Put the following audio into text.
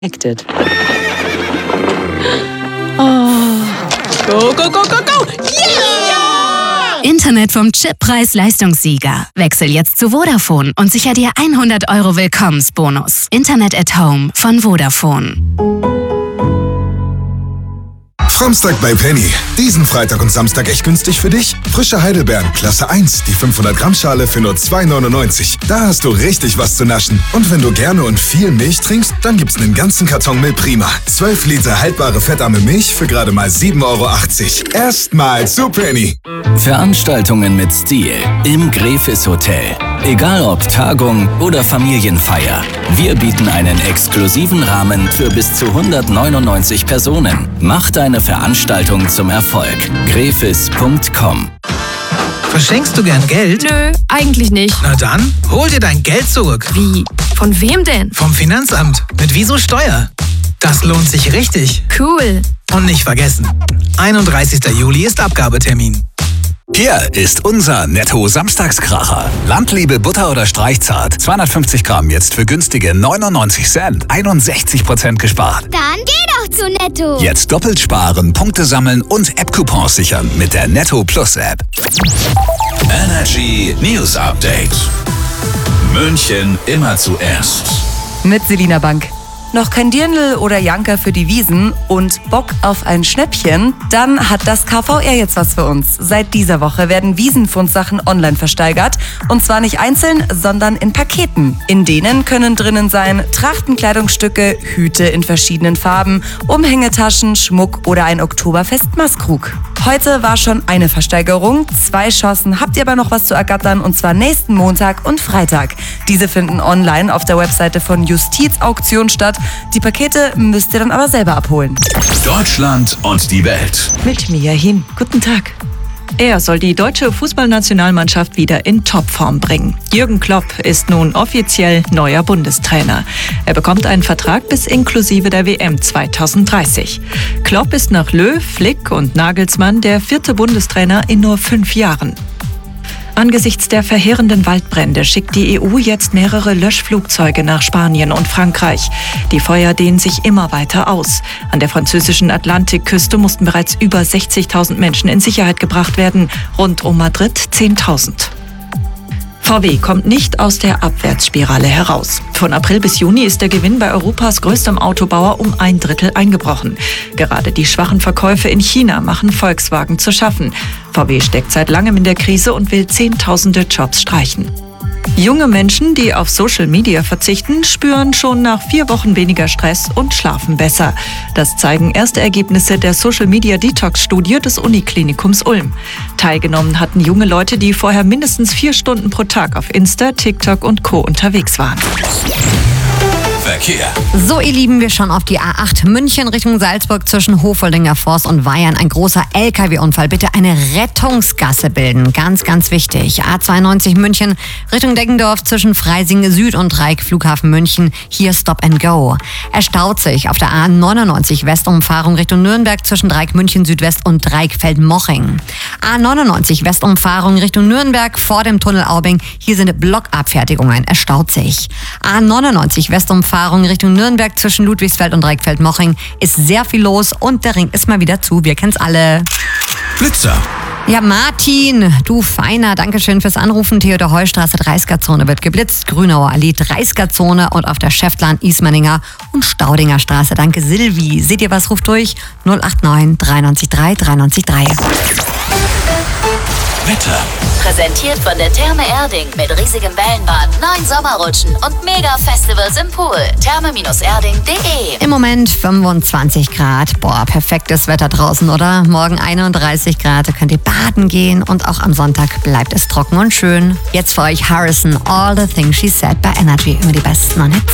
Connected. Oh. Go, go, go, go, go! Yeah! Internet vom Chip-Preis-Leistungssieger. Wechsel jetzt zu Vodafone und sicher dir 100 € Willkommensbonus. Internet at Home von Vodafone. Samstag bei Penny. Diesen Freitag und Samstag echt günstig für dich? Frische Heidelbeeren, Klasse 1, die 500-Gramm-Schale für nur 2,99 €. Da hast du richtig was zu naschen. Und wenn du gerne und viel Milch trinkst, dann gibt's einen ganzen Karton Milch Prima. 12 Liter haltbare fettarme Milch für gerade mal 7,80 €. Erstmal zu Penny. Veranstaltungen mit Stil im Gräfis Hotel. Egal ob Tagung oder Familienfeier. Wir bieten einen exklusiven Rahmen für bis zu 199 Personen. Mach deine Veranstaltung zum Erfolg. Gräfis.com. Verschenkst du gern Geld? Nö, eigentlich nicht. Na dann, hol dir dein Geld zurück. Wie? Von wem denn? Vom Finanzamt. Mit Wieso Steuer. Das lohnt sich richtig. Cool. Und nicht vergessen, 31. Juli ist Abgabetermin. Hier ist unser Netto-Samstagskracher. Landliebe Butter oder Streichzart. 250 Gramm jetzt für günstige 99 Cent. 61% gespart. Dann geh doch zu Netto. Jetzt doppelt sparen, Punkte sammeln und App-Coupons sichern mit der Netto Plus App. Energy News Update. München immer zuerst. Mit Selina Bank. Noch kein Dirndl oder Janker für die Wiesen und Bock auf ein Schnäppchen? Dann hat das KVR jetzt was für uns. Seit dieser Woche werden Wiesenfundsachen online versteigert. Und zwar nicht einzeln, sondern in Paketen. In denen können drinnen sein Trachtenkleidungsstücke, Hüte in verschiedenen Farben, Umhängetaschen, Schmuck oder ein Oktoberfest-Maßkrug. Heute war schon eine Versteigerung. 2 Chancen habt ihr aber noch was zu ergattern, und zwar nächsten Montag und Freitag. Diese finden online auf der Webseite von Justizauktion statt. Die Pakete müsst ihr dann aber selber abholen. Deutschland und die Welt. Mit Mia Him. Guten Tag. Er soll die deutsche Fußballnationalmannschaft wieder in Topform bringen. Jürgen Klopp ist nun offiziell neuer Bundestrainer. Er bekommt einen Vertrag bis inklusive der WM 2030. Klopp ist nach Löw, Flick und Nagelsmann der 4. Bundestrainer in nur 5 Jahren. Angesichts der verheerenden Waldbrände schickt die EU jetzt mehrere Löschflugzeuge nach Spanien und Frankreich. Die Feuer dehnen sich immer weiter aus. An der französischen Atlantikküste mussten bereits über 60.000 Menschen in Sicherheit gebracht werden. Rund um Madrid 10.000. VW kommt nicht aus der Abwärtsspirale heraus. Von April bis Juni ist der Gewinn bei Europas größtem Autobauer um 1/3 eingebrochen. Gerade die schwachen Verkäufe in China machen Volkswagen zu schaffen. VW steckt seit langem in der Krise und will Zehntausende Jobs streichen. Junge Menschen, die auf Social Media verzichten, spüren schon nach 4 Wochen weniger Stress und schlafen besser. Das zeigen erste Ergebnisse der Social Media Detox-Studie des Uniklinikums Ulm. Teilgenommen hatten junge Leute, die vorher mindestens 4 Stunden pro Tag auf Insta, TikTok und Co. unterwegs waren. Verkehr. So, ihr Lieben, wir schauen auf die A8 München Richtung Salzburg zwischen Hofoldinger Forst und Weyern. Ein großer LKW-Unfall. Bitte eine Rettungsgasse bilden. Ganz, ganz wichtig. A92 München Richtung Deggendorf zwischen Freising Süd und Dreieck Flughafen München. Hier Stop and Go. Er staut sich auf der A99 Westumfahrung Richtung Nürnberg zwischen Dreieck München Südwest und Dreieck Feldmoching. A99 Westumfahrung Richtung Nürnberg vor dem Tunnel Aubing. Hier sind Blockabfertigungen. Er staut sich. A99 Westumfahrung Richtung Nürnberg zwischen Ludwigsfeld und Dreieckfeld-Moching ist sehr viel los und der Ring ist mal wieder zu. Wir kennen's alle. Blitzer. Ja, Martin, du Feiner, Dankeschön fürs Anrufen. Theodor-Heuss-Straße, 30er-Zone wird geblitzt. Grünauer Allee, 30er-Zone und auf der Schäftlarn, Ismaninger und Staudinger Straße. Danke, Silvi. Seht ihr was? Ruft durch 089 93 3 93 3. Wetter. Präsentiert von der Therme Erding mit riesigem Wellenbad, 9 Sommerrutschen und Mega-Festivals im Pool. Therme-erding.de. Im Moment 25 Grad. Boah, perfektes Wetter draußen, oder? Morgen 31 Grad. Da könnt ihr baden gehen und auch am Sonntag bleibt es trocken und schön. Jetzt für euch Harrison, All the Things She Said bei Energy. Immer die besten Hits.